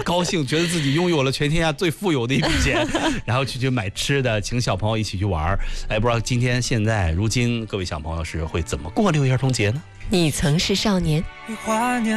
高兴，觉得自己拥有了全天下最富有的一笔钱，然后去买吃的，请小朋友一起去玩。哎，不知道今天现在如今各位小朋友是会怎么过6一儿童节呢？ 你曾是少年。